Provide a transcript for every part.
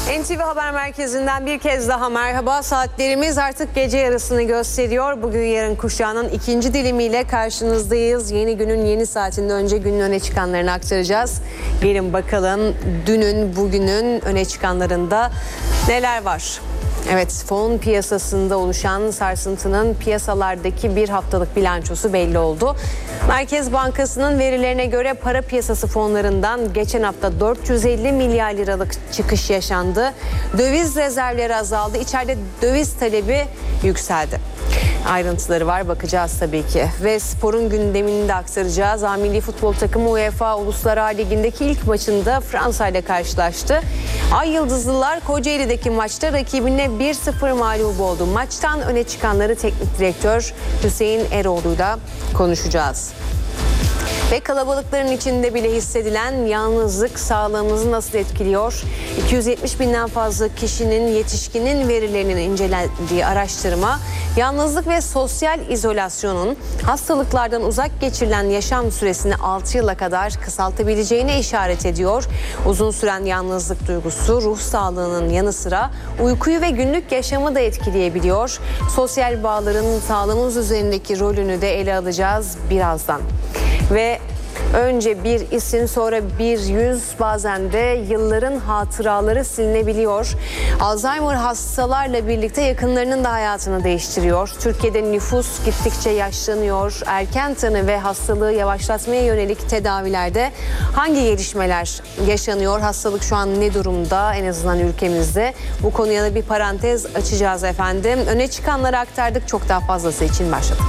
NTV Haber Merkezi'nden bir kez daha merhaba. Saatlerimiz artık gece yarısını gösteriyor. Bugün yarın kuşağının ikinci dilimiyle karşınızdayız. Yeni günün yeni saatinde önce günün öne çıkanlarını aktaracağız. Gelin bakalım dünün bugünün öne çıkanlarında neler var? Evet, fon piyasasında oluşan sarsıntının piyasalardaki bir haftalık bilançosu belli oldu. Merkez Bankası'nın verilerine göre para piyasası fonlarından geçen hafta 450 milyar liralık çıkış yaşandı. Döviz rezervleri azaldı. İçeride döviz talebi yükseldi. Ayrıntıları var, bakacağız tabii ki. Ve sporun gündemini de aktaracağız. A Milli Futbol Takımı UEFA Uluslar Ligi'ndeki ilk maçında Fransa ile karşılaştı. Ay Yıldızlılar Kocaeli'deki maçta rakibine 1-0 mağlup oldu. Maçtan öne çıkanları teknik direktör Hüseyin Eroğlu'yla konuşacağız. Ve kalabalıkların içinde bile hissedilen yalnızlık sağlığımızı nasıl etkiliyor? 270 binden fazla kişinin, yetişkinin verilerinin incelendiği araştırma, yalnızlık ve sosyal izolasyonun hastalıklardan uzak geçirilen yaşam süresini 6 yıla kadar kısaltabileceğine işaret ediyor. Uzun süren yalnızlık duygusu ruh sağlığının yanı sıra uykuyu ve günlük yaşamı da etkileyebiliyor. Sosyal bağların sağlığımız üzerindeki rolünü de ele alacağız birazdan. Ve önce bir isim, sonra bir yüz, bazen de yılların hatıraları silinebiliyor. Alzheimer hastalarla birlikte yakınlarının da hayatını değiştiriyor. Türkiye'de nüfus gittikçe yaşlanıyor. Erken tanı ve hastalığı yavaşlatmaya yönelik tedavilerde hangi gelişmeler yaşanıyor? Hastalık şu an ne durumda, en azından ülkemizde? Bu konuya da bir parantez açacağız efendim. Öne çıkanları aktardık, çok daha fazlası için başladık.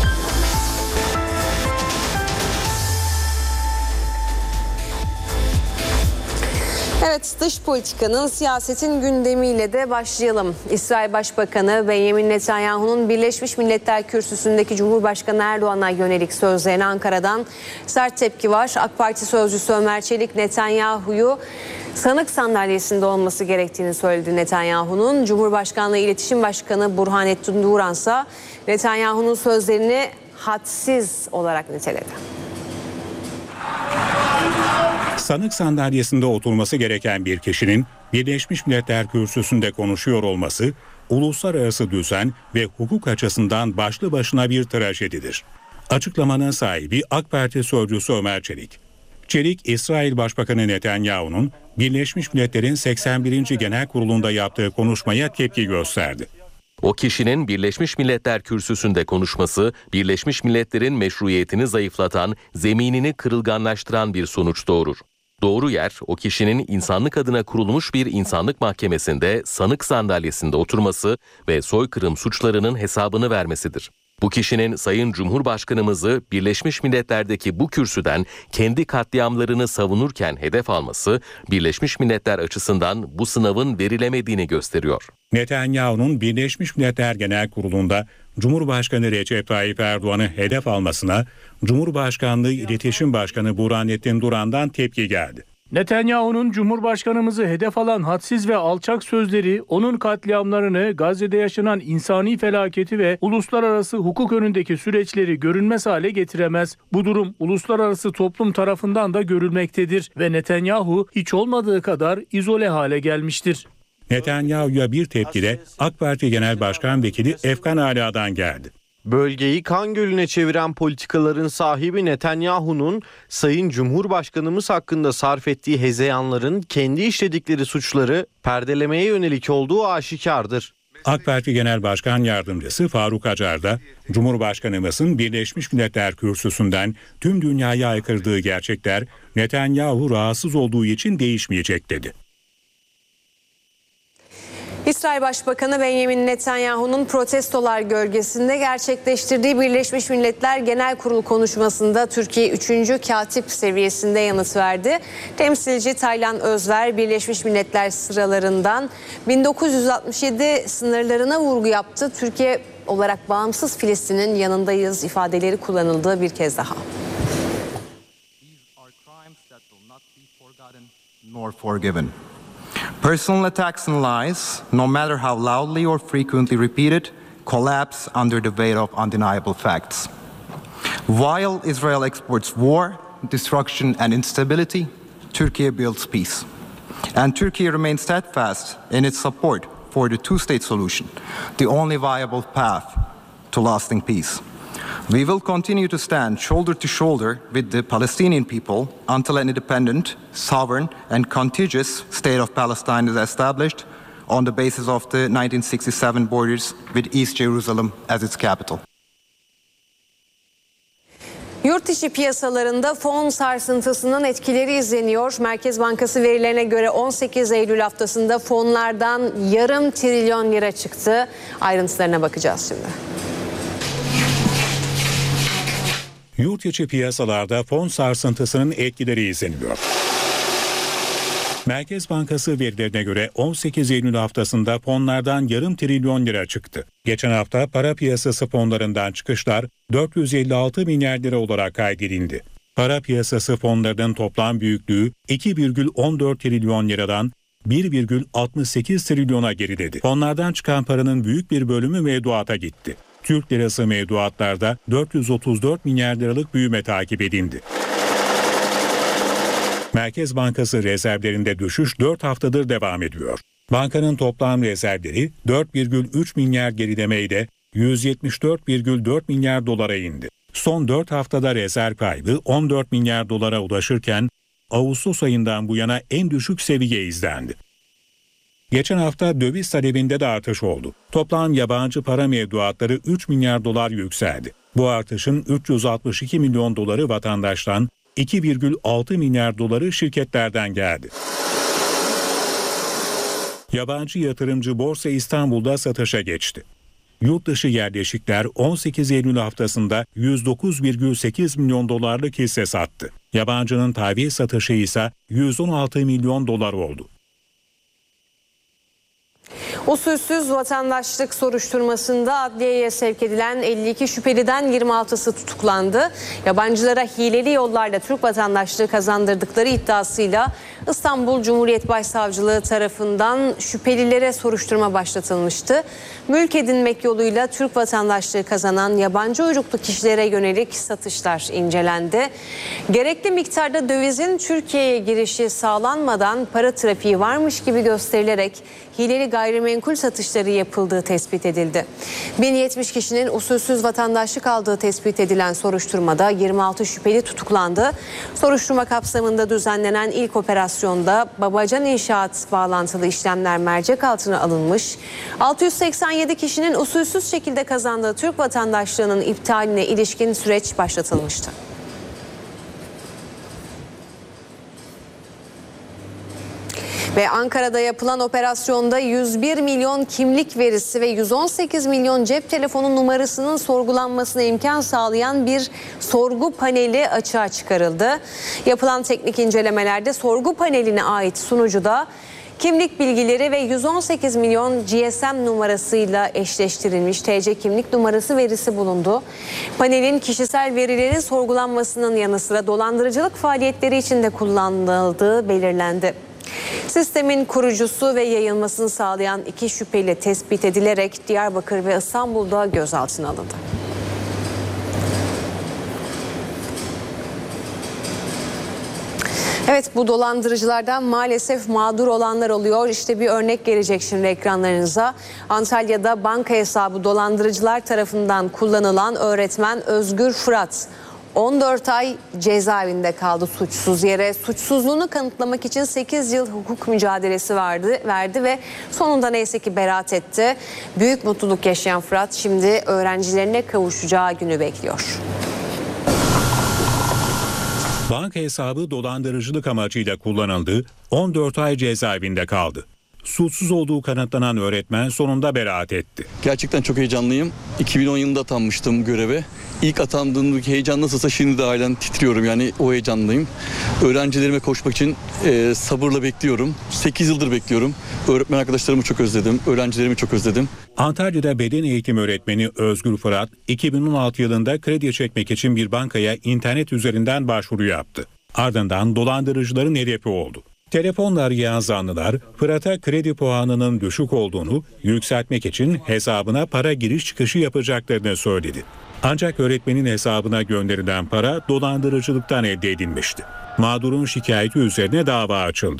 Evet, dış politikanın, siyasetin gündemiyle de başlayalım. İsrail Başbakanı Benjamin Netanyahu'nun Birleşmiş Milletler Kürsüsü'ndeki Cumhurbaşkanı Erdoğan'a yönelik sözlerine Ankara'dan sert tepki var. AK Parti sözcüsü Ömer Çelik, Netanyahu'yu sanık sandalyesinde olması gerektiğini söyledi. Netanyahu'nun Cumhurbaşkanlığı İletişim Başkanı Burhanettin Duran ise Netanyahu'nun sözlerini hadsiz olarak niteledi. Sanık sandalyesinde oturması gereken bir kişinin Birleşmiş Milletler Kürsüsü'nde konuşuyor olması uluslararası düzen ve hukuk açısından başlı başına bir trajedidir. Açıklamanın sahibi AK Parti sözcüsü Ömer Çelik. Çelik, İsrail Başbakanı Netanyahu'nun Birleşmiş Milletler'in 81. Genel Kurulu'nda yaptığı konuşmaya tepki gösterdi. O kişinin Birleşmiş Milletler Kürsüsü'nde konuşması, Birleşmiş Milletler'in meşruiyetini zayıflatan, zeminini kırılganlaştıran bir sonuç doğurur. Doğru yer, o kişinin insanlık adına kurulmuş bir insanlık mahkemesinde sanık sandalyesinde oturması ve soykırım suçlarının hesabını vermesidir. Bu kişinin Sayın Cumhurbaşkanımızı Birleşmiş Milletler'deki bu kürsüden kendi katliamlarını savunurken hedef alması, Birleşmiş Milletler açısından bu sınavın verilemediğini gösteriyor. Netanyahu'nun Birleşmiş Milletler Genel Kurulu'nda Cumhurbaşkanı Recep Tayyip Erdoğan'ı hedef almasına Cumhurbaşkanlığı İletişim Başkanı Burhanettin Duran'dan tepki geldi. Netanyahu'nun Cumhurbaşkanımızı hedef alan hadsiz ve alçak sözleri onun katliamlarını, Gazze'de yaşanan insani felaketi ve uluslararası hukuk önündeki süreçleri görünmez hale getiremez. Bu durum uluslararası toplum tarafından da görülmektedir ve Netanyahu hiç olmadığı kadar izole hale gelmiştir. Netanyahu'ya bir tepki de AK Parti Genel Başkan Vekili Efkan Ala'dan geldi. Bölgeyi kan gölüne çeviren politikaların sahibi Netanyahu'nun Sayın Cumhurbaşkanımız hakkında sarf ettiği hezeyanların kendi işledikleri suçları perdelemeye yönelik olduğu aşikardır. AK Parti Genel Başkan Yardımcısı Faruk Acar da Cumhurbaşkanımızın Birleşmiş Milletler Kürsüsü'nden tüm dünyaya aykırdığı gerçekler Netanyahu rahatsız olduğu için değişmeyecek dedi. İsrail Başbakanı Benjamin Netanyahu'nun protestolar gölgesinde gerçekleştirdiği Birleşmiş Milletler Genel Kurulu konuşmasında Türkiye 3. katip seviyesinde yanıt verdi. Temsilci Taylan Özver Birleşmiş Milletler sıralarından 1967 sınırlarına vurgu yaptı. Türkiye olarak bağımsız Filistin'in yanındayız ifadeleri kullanıldığı bir kez daha. Personal attacks and lies, no matter how loudly or frequently repeated, collapse under the weight of undeniable facts. While Israel exports war, destruction and instability, Turkey builds peace. And Turkey remains steadfast in its support for the two-state solution, the only viable path to lasting peace. We will continue to stand shoulder to shoulder with the Palestinian people until an independent, sovereign, and contiguous state of Palestine is established on the basis of the 1967 borders with East Jerusalem as its capital. Yurt dışı piyasalarında fon sarsıntısının etkileri izleniyor. Merkez Bankası verilerine göre 18 Eylül haftasında fonlardan yarım trilyon lira çıktı. Ayrıntılarına bakacağız şimdi. Yurt içi piyasalarda fon sarsıntısının etkileri izleniyor. Merkez Bankası verilerine göre 18 Eylül haftasında fonlardan yarım trilyon lira çıktı. Geçen hafta para piyasası fonlarından çıkışlar 456 milyar lira olarak kaydedildi. Para piyasası fonlarının toplam büyüklüğü 2,14 trilyon liradan 1,68 trilyona geriledi. Fonlardan çıkan paranın büyük bir bölümü mevduata gitti. Türk lirası mevduatlarda 434 milyar liralık büyüme takip edildi. Merkez Bankası rezervlerinde düşüş 4 haftadır devam ediyor. Bankanın toplam rezervleri 4,3 milyar gerilemeyle 174,4 milyar dolara indi. Son 4 haftada rezerv kaybı 14 milyar dolara ulaşırken Ağustos ayından bu yana en düşük seviye izlendi. Geçen hafta döviz talebinde de artış oldu. Toplam yabancı para mevduatları 3 milyar dolar yükseldi. Bu artışın 362 milyon doları vatandaştan, 2,6 milyar doları şirketlerden geldi. Yabancı yatırımcı Borsa İstanbul'da satışa geçti. Yurt dışı yerleşikler 18 Eylül haftasında 109,8 milyon dolarlık hisse sattı. Yabancının tahvil satışı ise 116 milyon dolar oldu. Usulsüz vatandaşlık soruşturmasında adliyeye sevk edilen 52 şüpheliden 26'sı tutuklandı. Yabancılara hileli yollarla Türk vatandaşlığı kazandırdıkları iddiasıyla İstanbul Cumhuriyet Başsavcılığı tarafından şüphelilere soruşturma başlatılmıştı. Mülk edinmek yoluyla Türk vatandaşlığı kazanan yabancı uyruklu kişilere yönelik satışlar incelendi. Gerekli miktarda dövizin Türkiye'ye girişi sağlanmadan para trafiği varmış gibi gösterilerek hileli gayrimenkul satışları yapıldığı tespit edildi. 1070 kişinin usulsüz vatandaşlık aldığı tespit edilen soruşturmada 26 şüpheli tutuklandı. Soruşturma kapsamında düzenlenen ilk operasyonda Babacan İnşaat bağlantılı işlemler mercek altına alınmış. 687 kişinin usulsüz şekilde kazandığı Türk vatandaşlığının iptaline ilişkin süreç başlatılmıştı. Ve Ankara'da yapılan operasyonda 101 milyon kimlik verisi ve 118 milyon cep telefonu numarasının sorgulanmasına imkan sağlayan bir sorgu paneli açığa çıkarıldı. Yapılan teknik incelemelerde sorgu paneline ait sunucuda kimlik bilgileri ve 118 milyon GSM numarasıyla eşleştirilmiş TC kimlik numarası verisi bulundu. Panelin kişisel verilerin sorgulanmasının yanı sıra dolandırıcılık faaliyetleri için de kullanıldığı belirlendi. Sistemin kurucusu ve yayılmasını sağlayan 2 şüpheli tespit edilerek Diyarbakır ve İstanbul'da gözaltına alındı. Evet, bu dolandırıcılardan maalesef mağdur olanlar oluyor. İşte bir örnek gelecek şimdi ekranlarınıza. Antalya'da banka hesabı dolandırıcılar tarafından kullanılan öğretmen Özgür Fırat 14 ay cezaevinde kaldı suçsuz yere. Suçsuzluğunu kanıtlamak için 8 yıl hukuk mücadelesi verdi ve sonunda neyse ki beraat etti. Büyük mutluluk yaşayan Fırat şimdi öğrencilerine kavuşacağı günü bekliyor. Banka hesabı dolandırıcılık amacıyla kullanıldı, 14 ay cezaevinde kaldı. Suçsuz olduğu kanıtlanan öğretmen sonunda beraat etti. Gerçekten çok heyecanlıyım. 2010 yılında atanmıştım göreve. İlk atandığımdaki heyecan nasılsa şimdi de halen titriyorum, yani o heyecanlıyım. Öğrencilerime koşmak için sabırla bekliyorum. 8 yıldır bekliyorum. Öğretmen arkadaşlarımı çok özledim. Öğrencilerimi çok özledim. Antalya'da beden eğitim öğretmeni Özgür Fırat 2016 yılında kredi çekmek için bir bankaya internet üzerinden başvuru yaptı. Ardından dolandırıcıların hedefi oldu. Telefonla arayan zanlılar Fırat'a kredi puanının düşük olduğunu yükseltmek için hesabına para giriş çıkışı yapacaklarını söyledi. Ancak öğretmenin hesabına gönderilen para dolandırıcılıktan elde edilmişti. Mağdurun şikayeti üzerine dava açıldı.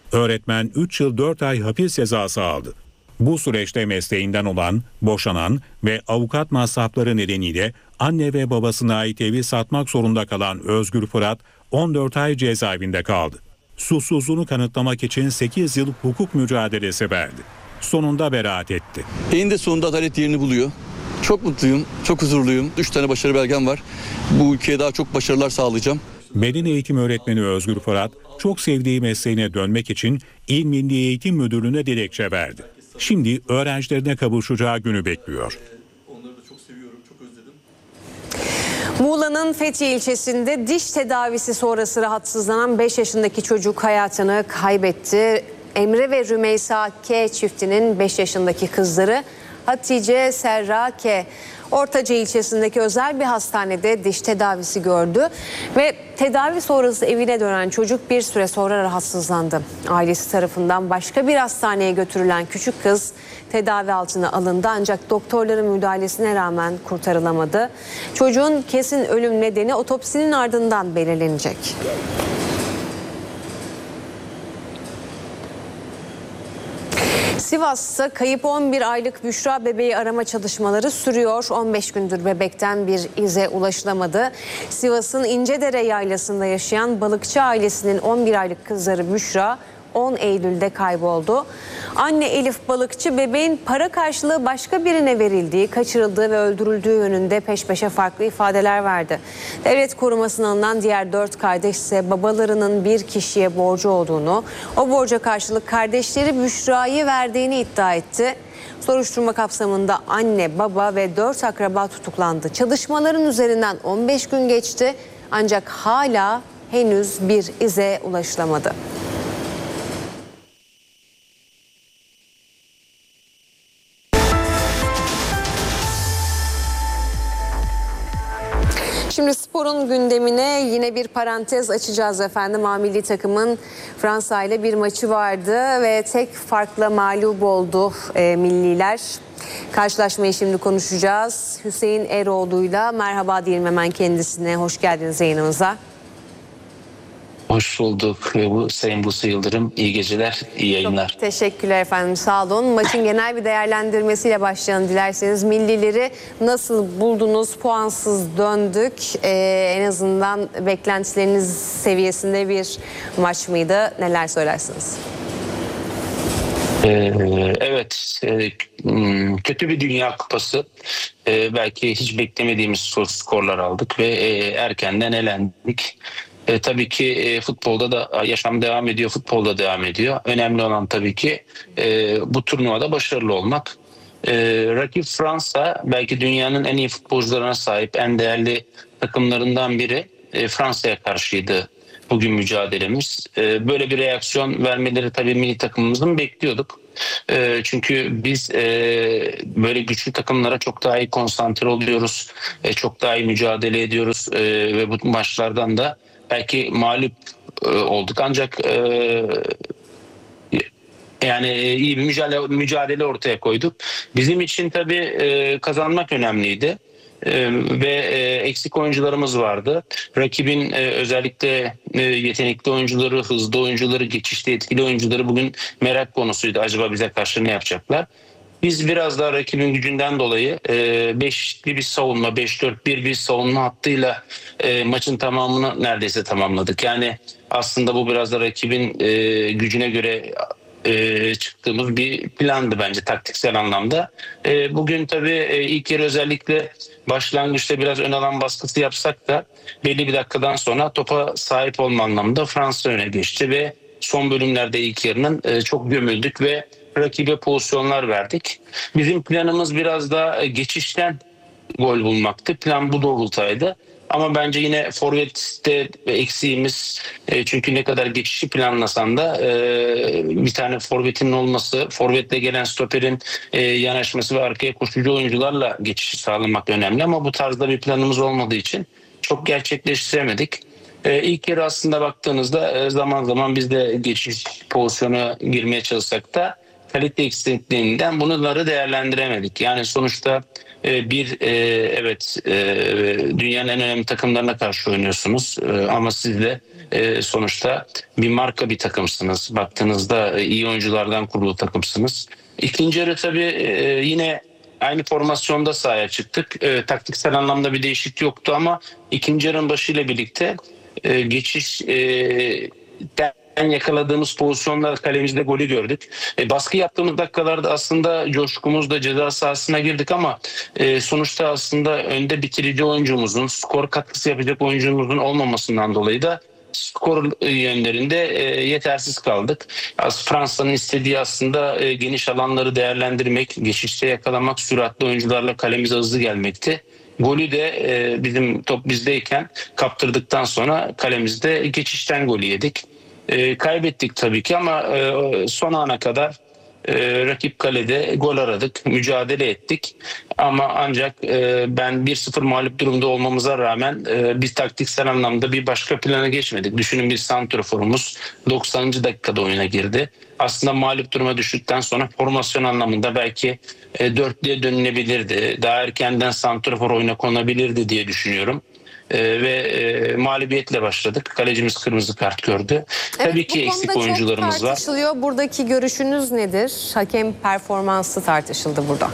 Öğretmen 3 yıl 4 ay hapis cezası aldı. Bu süreçte mesleğinden olan, boşanan ve avukat masrafları nedeniyle anne ve babasına ait evi satmak zorunda kalan Özgür Fırat 14 ay cezaevinde kaldı. Suçsuzluğunu kanıtlamak için 8 yıl hukuk mücadelesi verdi. Sonunda beraat etti. Eninde sonunda adalet yerini buluyor. Çok mutluyum, çok huzurluyum. 3 tane başarı belgem var. Bu ülkeye daha çok başarılar sağlayacağım. Beden eğitim öğretmeni Özgür Fırat, çok sevdiği mesleğine dönmek için İl Milli Eğitim Müdürlüğü'ne dilekçe verdi. Şimdi öğrencilerine kavuşacağı günü bekliyor. Onları da çok seviyorum, çok özledim. Muğla'nın Fethiye ilçesinde diş tedavisi sonrası rahatsızlanan 5 yaşındaki çocuk hayatını kaybetti. Emre ve Rümeysa K çiftinin 5 yaşındaki kızları Hatice Serra K. Ortaca ilçesindeki özel bir hastanede diş tedavisi gördü ve tedavi sonrası evine dönen çocuk bir süre sonra rahatsızlandı. Ailesi tarafından başka bir hastaneye götürülen küçük kız tedavi altına alındı ancak doktorların müdahalesine rağmen kurtarılamadı. Çocuğun kesin ölüm nedeni otopsinin ardından belirlenecek. Sivas'ta kayıp 11 aylık Büşra bebeği arama çalışmaları sürüyor. 15 gündür bebekten bir ize ulaşılamadı. Sivas'ın İncedere yaylasında yaşayan balıkçı ailesinin 11 aylık kızları Büşra 10 Eylül'de kayboldu. Anne Elif balıkçı bebeğin para karşılığı başka birine verildiği, kaçırıldığı ve öldürüldüğü yönünde peş peşe farklı ifadeler verdi. Devlet korumasına alınan diğer 4 kardeş ise babalarının bir kişiye borcu olduğunu, o borca karşılık kardeşleri Büşra'yı verdiğini iddia etti. Soruşturma kapsamında anne, baba ve 4 akraba tutuklandı. Çalışmaların üzerinden 15 gün geçti ancak hala henüz bir ize ulaşılamadı. Şimdi sporun gündemine yine bir parantez açacağız efendim. Milli takımın Fransa ile bir maçı vardı ve tek farkla mağlup oldu milliler. Karşılaşmayı şimdi konuşacağız. Hüseyin Eroğlu'yla merhaba diyelim hemen kendisine. Hoş geldiniz yayınımıza. Hoş bulduk Sayın Buse Yıldırım. İyi geceler, iyi yayınlar. Çok teşekkürler efendim, sağ olun. Maçın genel bir değerlendirmesiyle başlayalım dilerseniz. Millileri nasıl buldunuz? Puansız döndük. En azından beklentileriniz seviyesinde bir maç mıydı? Neler söylersiniz? Evet, kötü bir Dünya Kupası. Belki hiç beklemediğimiz skorlar aldık ve erkenden elendik. Tabii ki futbolda da yaşam devam ediyor, futbolda devam ediyor. Önemli olan tabii ki bu turnuvada başarılı olmak. Rakip Fransa, belki dünyanın en iyi futbolcularına sahip, en değerli takımlarından biri. Fransa'ya karşıydı bugün mücadelemiz. Böyle bir reaksiyon vermeleri tabii milli takımımızın bekliyorduk. Çünkü biz böyle güçlü takımlara çok daha iyi konsantre oluyoruz. Çok daha iyi mücadele ediyoruz. Ve bu maçlardan da belki mağlup olduk. Ancak yani iyi bir mücadele ortaya koyduk. Bizim için tabii kazanmak önemliydi. Ve eksik oyuncularımız vardı. Rakibin özellikle yetenekli oyuncuları, hızlı oyuncuları, geçişte etkili oyuncuları bugün merak konusuydu. Acaba bize karşı ne yapacaklar? Biz biraz daha rakibin gücünden dolayı 5'li bir savunma, 5-4-1 bir savunma hattıyla maçın tamamını neredeyse tamamladık. Yani aslında bu biraz da rakibin gücüne göre çıktığımız bir plandı bence taktiksel anlamda. Bugün tabii ilk yarı özellikle başlangıçta biraz ön alan baskısı yapsak da belli bir dakikadan sonra topa sahip olma anlamında Fransa öne geçti ve son bölümlerde ilk yarının çok gömüldük ve rakibe pozisyonlar verdik. Bizim planımız biraz da geçişten gol bulmaktı. Plan bu doğrultaydı. Ama bence yine forvette eksiğimiz, çünkü ne kadar geçişi planlasan da bir tane forvetin olması, forvetle gelen stoperin yanaşması ve arkaya koşucu oyuncularla geçişi sağlamak önemli. Ama bu tarzda bir planımız olmadığı için çok gerçekleştiremedik. İlk yarı aslında baktığınızda zaman zaman biz de geçiş pozisyona girmeye çalışsak da kalite eksikliğinden bunları değerlendiremedik. Yani sonuçta dünyanın en önemli takımlarına karşı oynuyorsunuz ama siz de sonuçta bir marka bir takımsınız. Baktığınızda iyi oyunculardan kurulu takımsınız. İkinci yarı tabii yine aynı formasyonda sahaya çıktık. Taktiksel anlamda bir değişiklik yoktu ama ikinci yarının başıyla birlikte yakaladığımız pozisyonlar kalemizde golü gördük. Baskı yaptığımız dakikalarda aslında coşkumuzda ceza sahasına girdik ama sonuçta aslında önde bitirici oyuncumuzun, skor katkısı yapacak oyuncumuzun olmamasından dolayı da skor yönlerinde yetersiz kaldık. Fransa'nın istediği aslında geniş alanları değerlendirmek, geçişte yakalamak, süratli oyuncularla kalemize hızlı gelmekti. Golü de bizim top bizdeyken kaptırdıktan sonra kalemizde geçişten golü yedik. Kaybettik tabii ki ama son ana kadar rakip kalede gol aradık, mücadele ettik. Ama ancak ben 1-0 mağlup durumda olmamıza rağmen biz taktiksel anlamda bir başka plana geçmedik. Düşünün bir santraforumuz 90. dakikada oyuna girdi. Aslında mağlup duruma düştükten sonra formasyon anlamında belki dörtlüye dönülebilirdi. Daha erkenden santrafor oyuna konabilirdi diye düşünüyorum. Ve mağlubiyetle başladık. Kalecimiz kırmızı kart gördü. Tabii ki eksik oyuncularımız çok tartışılıyor. var. Buradaki görüşünüz nedir? Hakem performansı tartışıldı burada.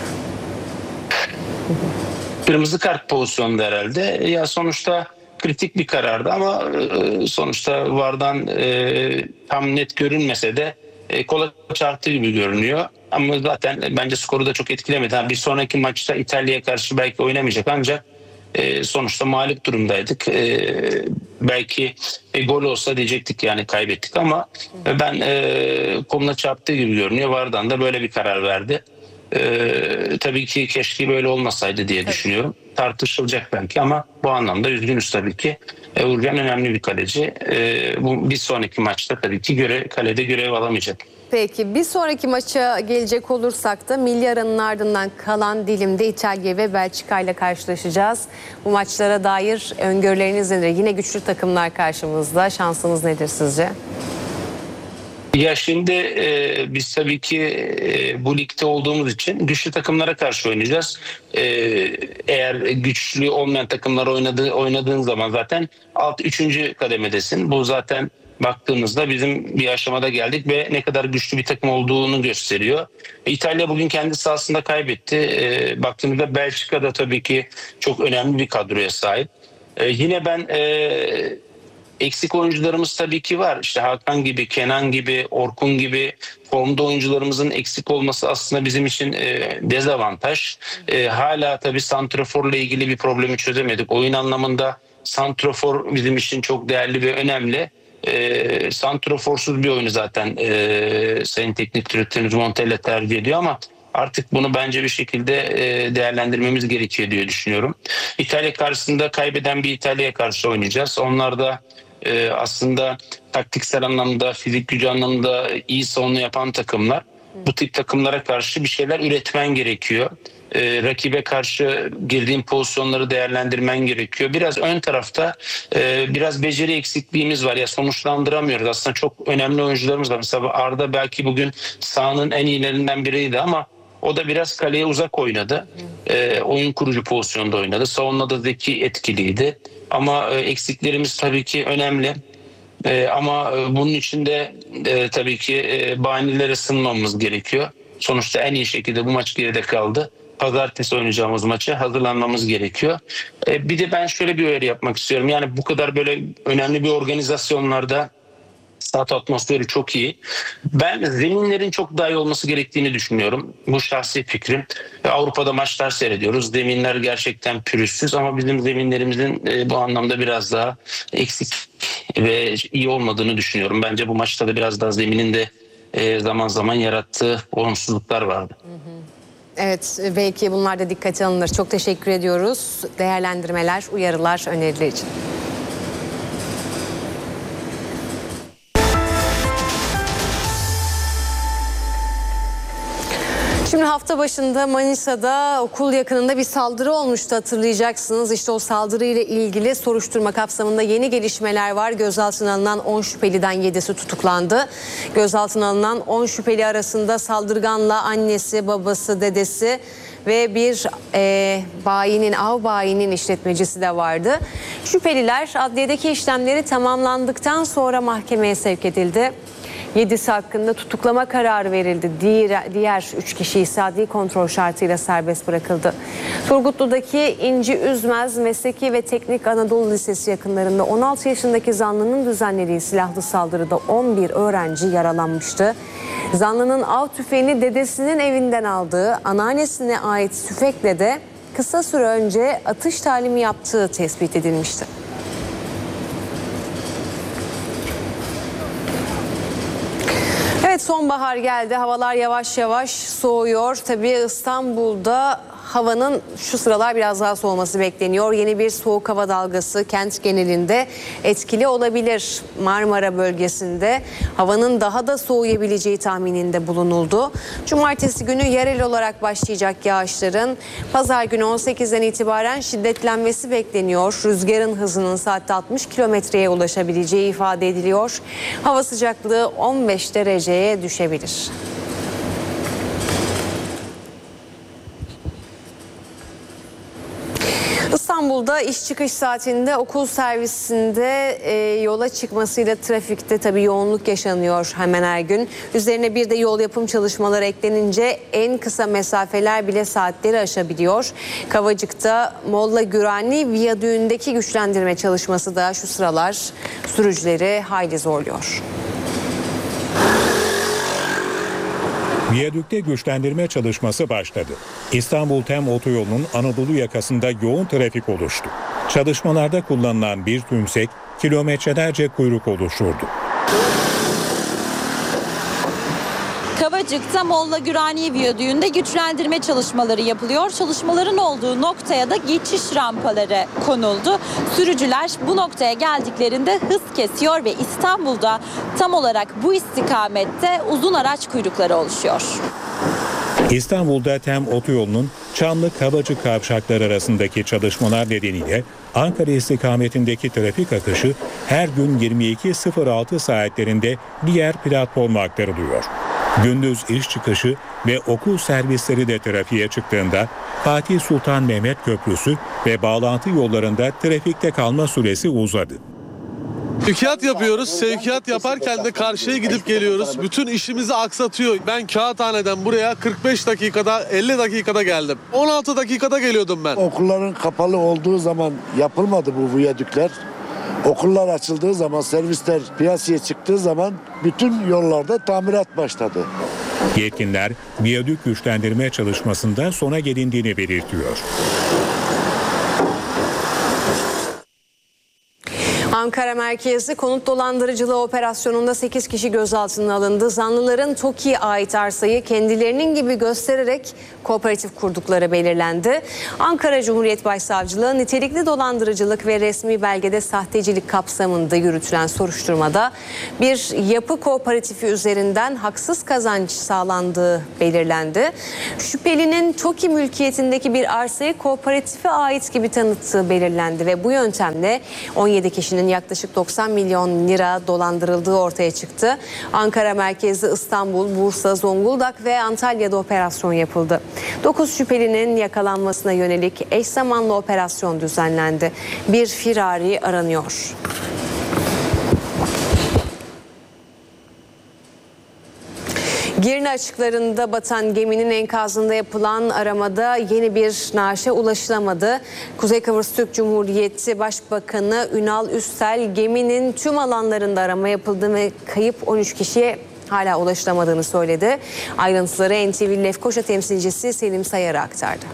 Kırmızı kart pozisyonunda herhalde. Ya sonuçta kritik bir karardı ama sonuçta VAR'dan tam net görünmese de kola çarptı gibi görünüyor. Ama zaten bence skoru da çok etkilemedi. Bir sonraki maçta İtalya'ya karşı belki oynamayacak ancak sonuçta mağlup durumdaydık. Belki gol olsa diyecektik yani kaybettik ama ben koluna çarptığı gibi görünüyor. VAR'dan da böyle bir karar verdi. Tabii ki keşke böyle olmasaydı diye düşünüyorum. Tartışılacak belki ama bu anlamda üzgünüz tabii ki. Uğurcan önemli bir kaleci. Bu bir sonraki maçta tabii ki kalede görev alamayacak. Peki bir sonraki maça gelecek olursak da milli aranın ardından kalan dilimde İtalya ve Belçika ile karşılaşacağız. Bu maçlara dair öngörüleriniz nedir? Yine güçlü takımlar karşımızda. Şansınız nedir sizce? Ya şimdi biz tabii ki bu ligde olduğumuz için güçlü takımlara karşı oynayacağız. Eğer güçlü olmayan takımlar oynadığın zaman zaten üçüncü kademedesin. Bu zaten baktığımızda bizim bir aşamada geldik ve ne kadar güçlü bir takım olduğunu gösteriyor. İtalya bugün kendi sahasında kaybetti. Baktığımızda Belçika da tabii ki çok önemli bir kadroya sahip. Yine ben eksik oyuncularımız tabii ki var. İşte Hakan gibi, Kenan gibi, Orkun gibi formda oyuncularımızın eksik olması aslında bizim için dezavantaj. Hala tabii santraforla ilgili bir problemi çözemedik. Oyun anlamında santrafor bizim için çok değerli ve önemli. Santraforsuz bir oyunu zaten Sayın Teknik Direktörümüz Montella tercih ediyor ama artık bunu bence bir şekilde değerlendirmemiz gerekiyor diye düşünüyorum. İtalya karşısında kaybeden bir İtalya'ya karşı oynayacağız. Onlar da aslında taktiksel anlamda, fizik gücü anlamda iyi savunma yapan takımlar. Bu tip takımlara karşı bir şeyler üretmen gerekiyor. Rakibe karşı girdiğin pozisyonları değerlendirmen gerekiyor. Biraz ön tarafta biraz beceri eksikliğimiz var. Ya sonuçlandıramıyoruz. Aslında çok önemli oyuncularımız var. Mesela Arda belki bugün sahanın en iyilerinden biriydi ama o da biraz kaleye uzak oynadı. Oyun kurucu pozisyonda oynadı. Savunmada zeki, etkiliydi. Ama eksiklerimiz tabii ki önemli. Ama bunun için de tabii ki bahanelere sığınmamız gerekiyor. Sonuçta en iyi şekilde bu maç geride kaldı. Pazartesi oynayacağımız maça hazırlanmamız gerekiyor. Bir de ben şöyle bir uyarı yapmak istiyorum. Yani bu kadar böyle önemli bir organizasyonlarda stat atmosferi çok iyi. Ben zeminlerin çok daha iyi olması gerektiğini düşünüyorum. Bu şahsi fikrim. Avrupa'da maçlar seyrediyoruz. Zeminler gerçekten pürüzsüz ama bizim zeminlerimizin bu anlamda biraz daha eksik ve iyi olmadığını düşünüyorum. Bence bu maçta da biraz daha zeminin de zaman zaman yarattığı olumsuzluklar vardı. Evet, belki bunlar da dikkate alınır. Çok teşekkür ediyoruz. Değerlendirmeler, uyarılar, öneriler için. Şimdi Dün hafta başında Manisa'da okul yakınında bir saldırı olmuştu, hatırlayacaksınız. İşte o saldırıyla ilgili soruşturma kapsamında yeni gelişmeler var. Gözaltına alınan 10 şüpheliden 7'si tutuklandı. Gözaltına alınan 10 şüpheli arasında saldırganla annesi, babası, dedesi ve bir av bayinin işletmecisi de vardı. Şüpheliler adliyedeki işlemleri tamamlandıktan sonra mahkemeye sevk edildi. 7'si hakkında tutuklama kararı verildi. Diğer 3 kişi ise adli kontrol şartıyla serbest bırakıldı. Turgutlu'daki İnci Üzmez Mesleki ve Teknik Anadolu Lisesi yakınlarında 16 yaşındaki zanlının düzenlediği silahlı saldırıda 11 öğrenci yaralanmıştı. Zanlının av tüfeğini dedesinin evinden aldığı, anneannesine ait tüfekle de kısa süre önce atış talimi yaptığı tespit edilmişti. Evet, sonbahar geldi. Havalar yavaş yavaş soğuyor. Tabii İstanbul'da havanın şu sıralar biraz daha soğuması bekleniyor. Yeni bir soğuk hava dalgası kent genelinde etkili olabilir. Marmara bölgesinde havanın daha da soğuyabileceği tahmininde bulunuldu. Cumartesi günü yerel olarak başlayacak yağışların pazar günü 18'den itibaren şiddetlenmesi bekleniyor. Rüzgarın hızının saatte 60 kilometreye ulaşabileceği ifade ediliyor. Hava sıcaklığı 15 dereceye düşebilir. İstanbul'da iş çıkış saatinde okul servisinde yola çıkmasıyla trafikte tabii yoğunluk yaşanıyor hemen her gün. Üzerine bir de yol yapım çalışmaları eklenince en kısa mesafeler bile saatleri aşabiliyor. Kavacık'ta Molla Gürani Viyadüğü'ndeki güçlendirme çalışması da şu sıralar sürücüleri hayli zorluyor. Viyadükte güçlendirme çalışması başladı. İstanbul-Tem otoyolunun Anadolu yakasında yoğun trafik oluştu. Çalışmalarda kullanılan bir tümsek kilometrelerce kuyruk oluşturdu. Kavacık'ta Molla Gürani Viyadüğü'nde güçlendirme çalışmaları yapılıyor. Çalışmaların olduğu noktaya da geçiş rampaları konuldu. Sürücüler bu noktaya geldiklerinde hız kesiyor ve İstanbul'da tam olarak bu istikamette uzun araç kuyrukları oluşuyor. İstanbul'da Tem otoyolunun Çamlı-Kavacık kavşakları arasındaki çalışmalar nedeniyle Ankara istikametindeki trafik akışı her gün 22.06 saatlerinde diğer platforma aktarılıyor. Gündüz iş çıkışı ve okul servisleri de trafiğe çıktığında Fatih Sultan Mehmet Köprüsü ve bağlantı yollarında trafikte kalma süresi uzadı. Sevkiyat yapıyoruz. Sevkiyat yaparken de karşıya gidip geliyoruz. Bütün işimizi aksatıyor. Ben Kağıthane'den buraya 45 dakikada 50 dakikada geldim. 16 dakikada geliyordum ben. Okulların kapalı olduğu zaman yapılmadı bu viyadükler. Okullar açıldığı zaman, servisler piyasaya çıktığı zaman bütün yollarda tamirat başladı. Yetkililer viyadük güçlendirme çalışmasında sona gelindiğini belirtiyor. Ankara merkezli konut dolandırıcılığı operasyonunda 8 kişi gözaltına alındı. Zanlıların TOKİ'ye ait arsayı kendilerinin gibi göstererek kooperatif kurdukları belirlendi. Ankara Cumhuriyet Başsavcılığı nitelikli dolandırıcılık ve resmi belgede sahtecilik kapsamında yürütülen soruşturmada bir yapı kooperatifi üzerinden haksız kazanç sağlandığı belirlendi. Şüphelinin TOKİ mülkiyetindeki bir arsayı kooperatife ait gibi tanıttığı belirlendi ve bu yöntemle 17 kişinin yaklaşık 90 milyon lira dolandırıldığı ortaya çıktı. Ankara merkezli İstanbul, Bursa, Zonguldak ve Antalya'da operasyon yapıldı. 9 şüphelinin yakalanmasına yönelik eş zamanlı operasyon düzenlendi. Bir firari aranıyor. Girne açıklarında batan geminin enkazında yapılan aramada yeni bir naaşa ulaşılamadı. Kuzey Kıbrıs Türk Cumhuriyeti Başbakanı Ünal Üstel geminin tüm alanlarında arama yapıldı ve kayıp 13 kişiye hala ulaşılamadığını söyledi. Ayrıntıları NTV Lefkoşa temsilcisi Selim Sayar'a aktardı.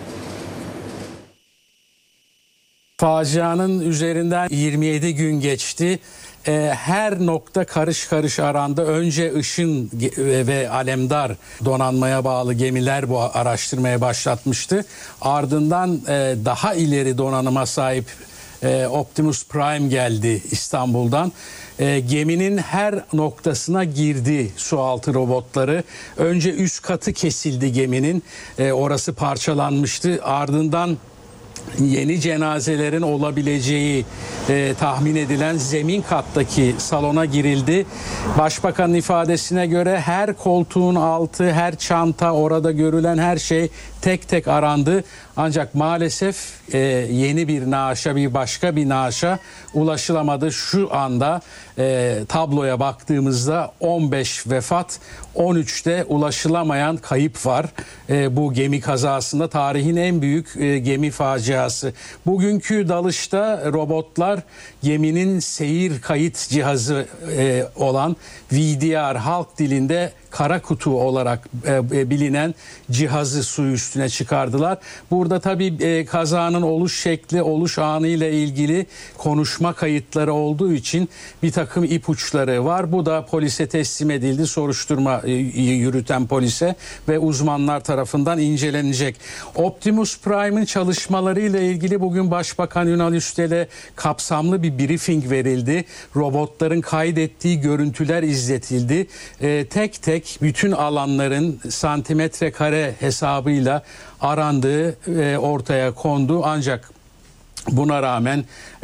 Facianın üzerinden 27 gün geçti. Her nokta karış karış arandı. Önce Işın ve Alemdar donanmaya bağlı gemiler bu araştırmaya başlatmıştı. Ardından daha ileri donanıma sahip Optimus Prime geldi İstanbul'dan. Geminin her noktasına girdi sualtı robotları. Önce üst katı kesildi geminin. Orası parçalanmıştı. Ardından yeni cenazelerin olabileceği tahmin edilen zemin kattaki salona girildi. Başbakanın ifadesine göre her koltuğun altı, her çanta, orada görülen her şey tek tek arandı. Ancak maalesef yeni bir naaşa, başka bir naaşa ulaşılamadı. Şu anda tabloya baktığımızda 15 vefat, 13'te ulaşılamayan kayıp var. Bu gemi kazasında tarihin en büyük gemi faciası. Bugünkü dalışta robotlar geminin seyir kayıt cihazı olan VDR, halk dilinde kara kutu olarak bilinen cihazı su üstüne çıkardılar. Burada tabii kazanın oluş şekli, oluş anı ile ilgili konuşma kayıtları olduğu için bir takım ipuçları var. Bu da polise teslim edildi, soruşturma yürüten polise ve uzmanlar tarafından incelenecek. Optimus Prime'ın çalışmaları ile ilgili bugün Başbakan Ünal Üstel'e kapsamlı bir briefing verildi. Robotların kaydettiği görüntüler izletildi. Tek tek bütün alanların santimetre kare hesabıyla arandığı ortaya kondu. Ancak buna rağmen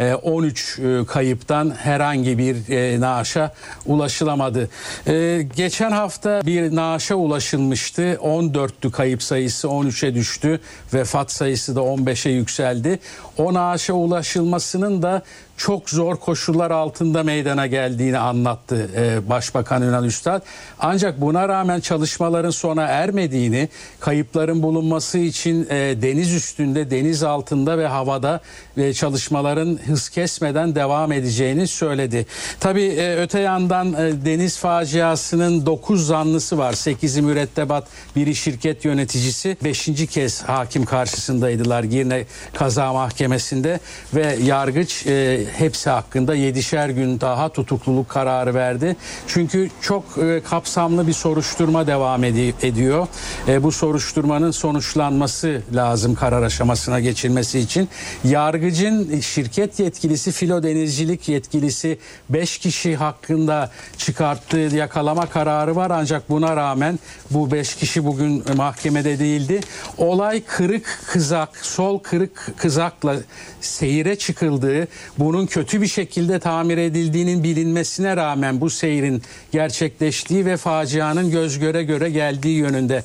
13 kayıptan herhangi bir naaşa ulaşılamadı. Geçen hafta bir naaşa ulaşılmıştı. 14'tü kayıp sayısı, 13'e düştü. Vefat sayısı da 15'e yükseldi. O naaşa ulaşılmasının da çok zor koşullar altında meydana geldiğini anlattı Başbakan Ünal Üstel. Ancak buna rağmen çalışmaların sona ermediğini, kayıpların bulunması için deniz üstünde, deniz altında ve havada çalışmaların hız kesmeden devam edeceğini söyledi. Tabii öte yandan deniz faciasının 9 zanlısı var. 8'i mürettebat, biri şirket yöneticisi. 5. kez hakim karşısındaydılar Girne Kaza Mahkemesi'nde ve yargıç hepsi hakkında 7'şer gün daha tutukluluk kararı verdi. Çünkü çok kapsamlı bir soruşturma devam ediyor. Bu soruşturmanın sonuçlanması lazım karar aşamasına geçilmesi için. Yargıcın şirket yetkilisi, filo denizcilik yetkilisi 5 kişi hakkında çıkarttığı yakalama kararı var. Ancak buna rağmen bu 5 kişi bugün mahkemede değildi. Olay kırık kızak, sol kırık kızakla seyire çıkıldığı, bunun kötü bir şekilde tamir edildiğinin bilinmesine rağmen bu seyrin gerçekleştiği ve facianın göz göre göre geldiği yönünde.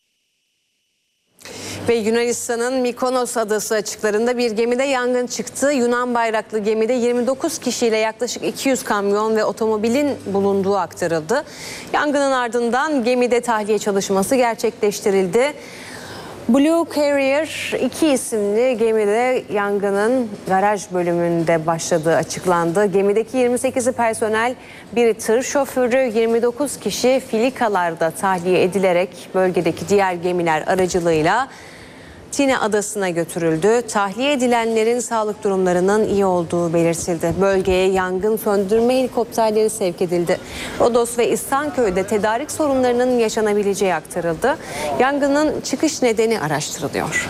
Ve Yunanistan'ın Mikonos adası açıklarında bir gemide yangın çıktı. Yunan bayraklı gemide 29 kişiyle yaklaşık 200 kamyon ve otomobilin bulunduğu aktarıldı. Yangının ardından gemide tahliye çalışması gerçekleştirildi. Blue Carrier 2 isimli gemide yangının garaj bölümünde başladığı açıklandı. Gemideki 28'i personel, biri tır şoförü, 29 kişi filikalarda tahliye edilerek bölgedeki diğer gemiler aracılığıyla Tine adasına götürüldü. Tahliye edilenlerin sağlık durumlarının iyi olduğu belirtildi. Bölgeye yangın söndürme helikopterleri sevk edildi. Rodos ve İstanköy'de tedarik sorunlarının yaşanabileceği aktarıldı. Yangının çıkış nedeni araştırılıyor.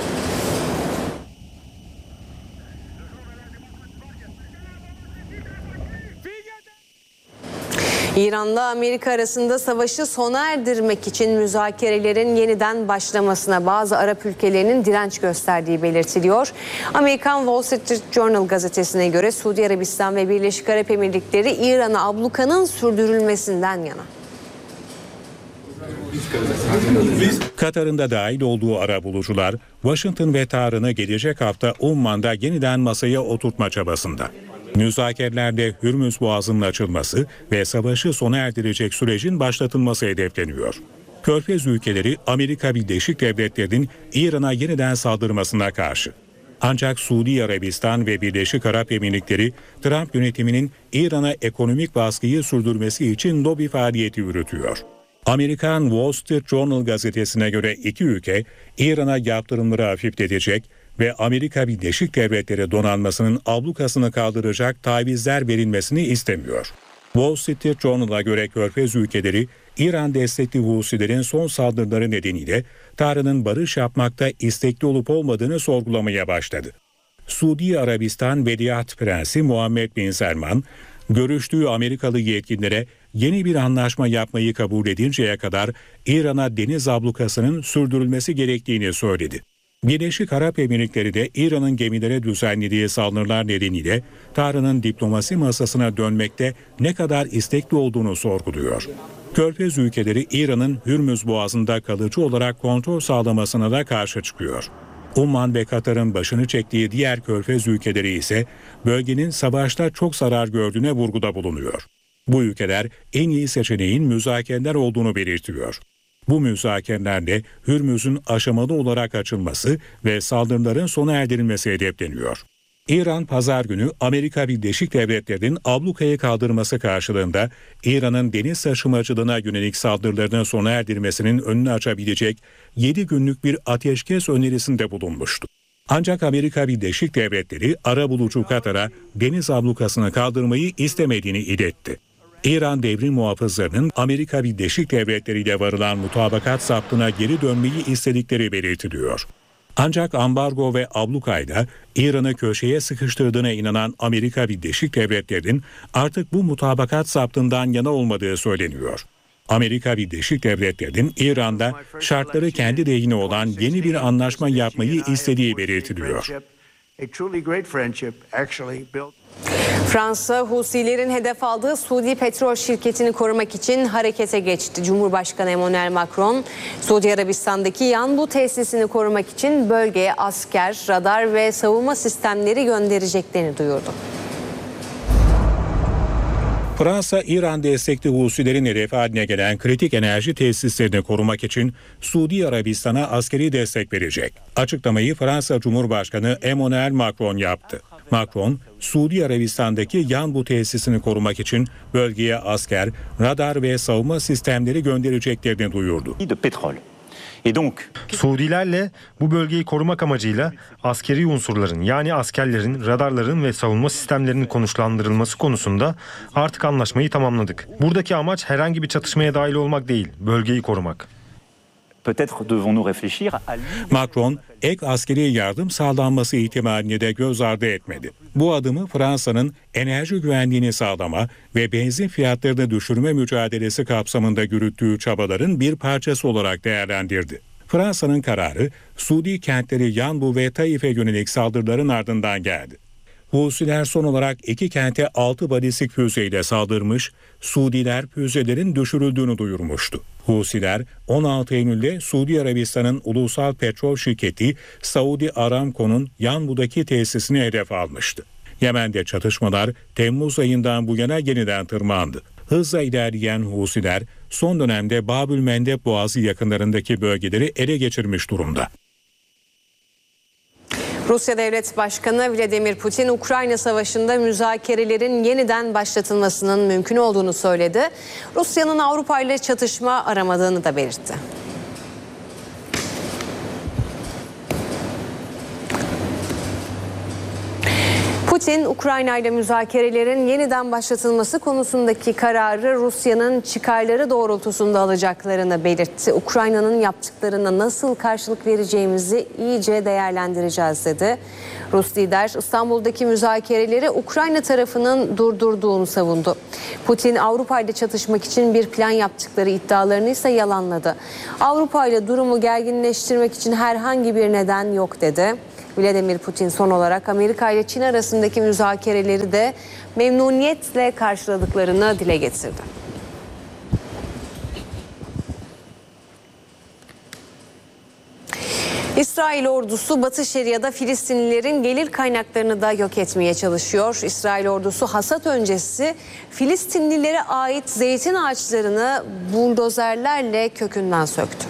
İran'la Amerika arasında savaşı sona erdirmek için müzakerelerin yeniden başlamasına bazı Arap ülkelerinin direnç gösterdiği belirtiliyor. Amerikan Wall Street Journal gazetesine göre Suudi Arabistan ve Birleşik Arap Emirlikleri İran'a ablukanın sürdürülmesinden yana. Katar'ın da dahil olduğu arabulucular Washington ve Tahran'ı gelecek hafta Umman'da yeniden masaya oturtma çabasında. Müzakerelerde Hürmüz Boğazı'nın açılması ve savaşı sona erdirecek sürecin başlatılması hedefleniyor. Körfez ülkeleri Amerika Birleşik Devletleri'nin İran'a yeniden saldırmasına karşı. Ancak Suudi Arabistan ve Birleşik Arap Emirlikleri Trump yönetiminin İran'a ekonomik baskıyı sürdürmesi için lobi faaliyeti yürütüyor. Amerikan Wall Street Journal gazetesine göre iki ülke İran'a yaptırımları hafifletecek ve Amerika Birleşik Devletleri donanmasının ablukasını kaldıracak tavizler verilmesini istemiyor. Wall Street Journal'a göre Körfez ülkeleri İran destekli Husilerin son saldırıları nedeniyle Tahran'ın barış yapmakta istekli olup olmadığını sorgulamaya başladı. Suudi Arabistan Veliaht Prensi Muhammed Bin Selman, Görüştüğü Amerikalı yetkililere yeni bir anlaşma yapmayı kabul edinceye kadar İran'a deniz ablukasının sürdürülmesi gerektiğini söyledi. Birleşik Arap Emirlikleri de İran'ın gemilere düzenlediği saldırılar nedeniyle Tahran'ın diplomasi masasına dönmekte ne kadar istekli olduğunu sorguluyor. Körfez ülkeleri İran'ın Hürmüz Boğazı'nda kalıcı olarak kontrol sağlamasına da karşı çıkıyor. Umman ve Katar'ın başını çektiği diğer Körfez ülkeleri ise bölgenin savaşta çok zarar gördüğüne vurguda bulunuyor. Bu ülkeler en iyi seçeneğin müzakereler olduğunu belirtiyor. Bu müzakerelerle Hürmüz'ün aşamalı olarak açılması ve saldırıların sona erdirilmesi hedefleniyor. İran pazar günü Amerika Birleşik Devletleri'nin ablukayı kaldırması karşılığında İran'ın deniz taşımacılığına yönelik saldırılarını sona erdirmesinin önünü açabilecek 7 günlük bir ateşkes önerisinde bulunmuştu. Ancak Amerika Birleşik Devletleri arabulucu Katar'a deniz ablukasını kaldırmayı istemediğini iletti. İran devrim muhafızlarının Amerika Birleşik Devletleri ile varılan mutabakat zaptına geri dönmeyi istedikleri belirtiliyor. Ancak ambargo ve ablukayla İran'ı köşeye sıkıştırdığına inanan Amerika Birleşik Devletleri'nin artık bu mutabakat zaptından yana olmadığı söyleniyor. Amerika Birleşik Devletleri'nin İran'da şartları kendi lehine olan yeni bir anlaşma yapmayı istediği belirtiliyor. Fransa, Husilerin hedef aldığı Suudi petrol şirketini korumak için harekete geçti. Cumhurbaşkanı Emmanuel Macron, Suudi Arabistan'daki Yanbu tesisini korumak için bölgeye asker, radar ve savunma sistemleri göndereceklerini duyurdu. Fransa, İran destekli Husilerin hedefi haline gelen kritik enerji tesislerini korumak için Suudi Arabistan'a askeri destek verecek. Açıklamayı Fransa Cumhurbaşkanı Emmanuel Macron yaptı. Macron, Suudi Arabistan'daki Yanbu tesisini korumak için bölgeye asker, radar ve savunma sistemleri göndereceklerini duyurdu. Suudilerle bu bölgeyi korumak amacıyla askeri unsurların yani askerlerin, radarların ve savunma sistemlerinin konuşlandırılması konusunda artık anlaşmayı tamamladık. Buradaki amaç herhangi bir çatışmaya dahil olmak değil, bölgeyi korumak. Macron, ek askeri yardım sağlanması ihtimalini de göz ardı etmedi. Bu adımı Fransa'nın enerji güvenliğini sağlama ve benzin fiyatlarını düşürme mücadelesi kapsamında yürüttüğü çabaların bir parçası olarak değerlendirdi. Fransa'nın kararı, Suudi kentleri Yanbu ve Taif'e yönelik saldırıların ardından geldi. Husiler son olarak 2 kente 6 balistik füzeyle saldırmış, Suudiler füzelerin düşürüldüğünü duyurmuştu. Husiler 16 Eylül'de Suudi Arabistan'ın ulusal petrol şirketi Saudi Aramco'nun Yanbu'daki tesisini hedef almıştı. Yemen'de çatışmalar Temmuz ayından bu yana yeniden tırmandı. Hızla ilerleyen Husiler son dönemde Babül Mendeb Boğazı yakınlarındaki bölgeleri ele geçirmiş durumda. Rusya Devlet Başkanı Vladimir Putin, Ukrayna Savaşı'nda müzakerelerin yeniden başlatılmasının mümkün olduğunu söyledi. Rusya'nın Avrupa ile çatışma aramadığını da belirtti. Putin, Ukrayna ile müzakerelerin yeniden başlatılması konusundaki kararı Rusya'nın çıkarları doğrultusunda alacaklarını belirtti. Ukrayna'nın yaptıklarına nasıl karşılık vereceğimizi iyice değerlendireceğiz dedi. Rus lider İstanbul'daki müzakereleri Ukrayna tarafının durdurduğunu savundu. Putin, Avrupa ile çatışmak için bir plan yaptıkları iddialarını ise yalanladı. Avrupa ile durumu gerginleştirmek için herhangi bir neden yok dedi. Vladimir Putin son olarak Amerika ile Çin arasındaki müzakereleri de memnuniyetle karşıladıklarını dile getirdi. İsrail ordusu Batı Şeria'da Filistinlilerin gelir kaynaklarını da yok etmeye çalışıyor. İsrail ordusu hasat öncesi Filistinlilere ait zeytin ağaçlarını buldozerlerle kökünden söktü.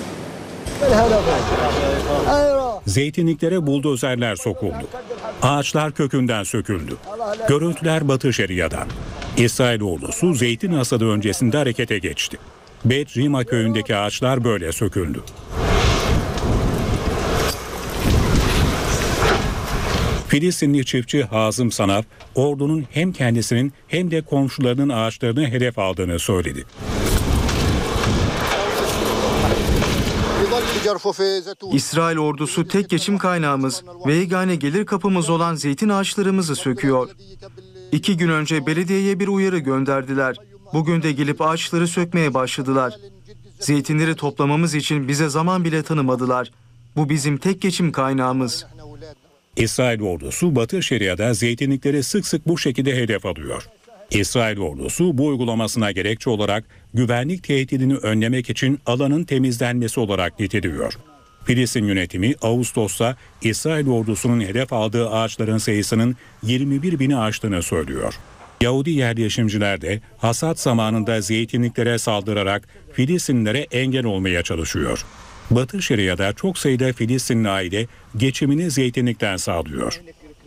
Zeytinliklere buldozerler sokuldu. Ağaçlar kökünden söküldü. Görüntüler Batı Şeria'dan. İsrail ordusu zeytin hasadı öncesinde harekete geçti. Bet Rima köyündeki ağaçlar böyle söküldü. Filistinli çiftçi Hazım Sanaf, ordunun hem kendisinin hem de komşularının ağaçlarını hedef aldığını söyledi. İsrail ordusu tek geçim kaynağımız ve yegane gelir kapımız olan zeytin ağaçlarımızı söküyor. 2 gün önce belediyeye bir uyarı gönderdiler. Bugün de gelip ağaçları sökmeye başladılar. Zeytinleri toplamamız için bize zaman bile tanımadılar. Bu bizim tek geçim kaynağımız. İsrail ordusu Batı Şeria'da zeytinlikleri sık sık bu şekilde hedef alıyor. İsrail ordusu bu uygulamasına gerekçe olarak güvenlik tehdidini önlemek için alanın temizlenmesi olarak niteliyor. Filistin yönetimi Ağustos'ta İsrail ordusunun hedef aldığı ağaçların sayısının 21 bini aştığını söylüyor. Yahudi yerleşimciler de hasat zamanında zeytinliklere saldırarak Filistinlilere engel olmaya çalışıyor. Batı Şeria'da çok sayıda Filistinli aile geçimini zeytinlikten sağlıyor.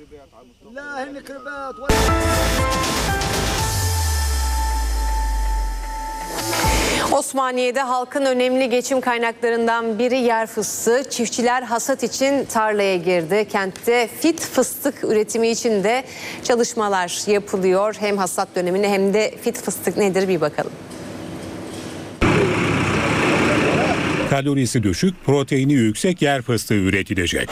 Osmaniye'de halkın önemli geçim kaynaklarından biri yer fıstığı. Çiftçiler hasat için tarlaya girdi. Kentte fit fıstık üretimi için de çalışmalar yapılıyor. Hem hasat döneminde hem de fit fıstık nedir bir bakalım. Kalorisi düşük, proteini yüksek yer fıstığı üretilecek.